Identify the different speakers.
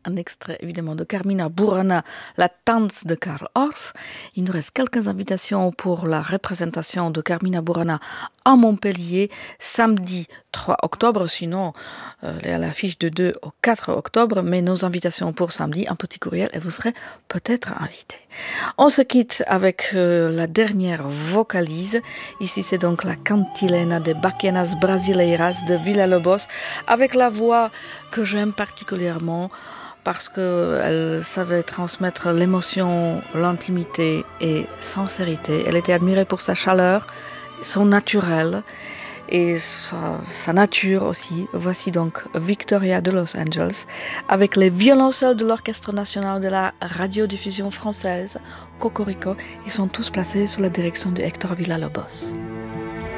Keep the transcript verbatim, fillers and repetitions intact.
Speaker 1: un extrait évidemment de Carmina Burana, la Tanz de Karl Orff. Il nous reste quelques invitations pour la représentation de Carmina Burana à Montpellier, samedi trois octobre, sinon euh, à l'affiche de deux au quatre octobre, mais nos invitations pour samedi, un petit courriel et vous serez peut-être invité. On se quitte avec euh, la dernière vocalise. Ici, c'est donc la cantilena de Baquenas Brasileiras de Villa-Lobos, avec la voix que j'aime particulièrement parce qu'elle savait transmettre l'émotion, l'intimité et sincérité. Elle était admirée pour sa chaleur, son naturel et sa, sa nature aussi. Voici donc Victoria de Los Angeles avec les violoncelles de l'Orchestre national de la radiodiffusion française, Cocorico. Ils sont tous placés sous la direction de Hector Villa-Lobos.